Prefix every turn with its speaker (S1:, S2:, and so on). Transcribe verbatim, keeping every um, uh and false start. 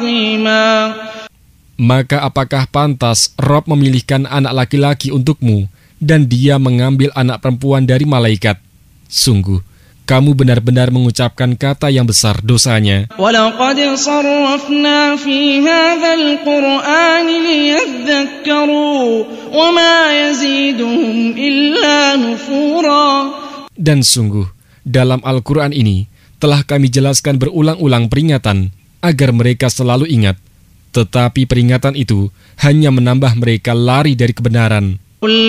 S1: Maka apakah pantas Rob memilihkan anak laki-laki untukmu dan dia mengambil anak perempuan dari malaikat? Sungguh, kamu benar-benar mengucapkan kata yang besar dosanya.
S2: وَلَقَدْ صَرَّفْنَا فِي هَذَا الْقُرْآنِ لِيَذَّكَّرُوا وَمَا يَزِيدُهُمْ إِلَّا نُفُورًا.
S1: Dan sungguh, dalam Al-Quran ini telah kami jelaskan berulang-ulang peringatan agar mereka selalu ingat. Tetapi peringatan itu hanya menambah mereka lari dari kebenaran.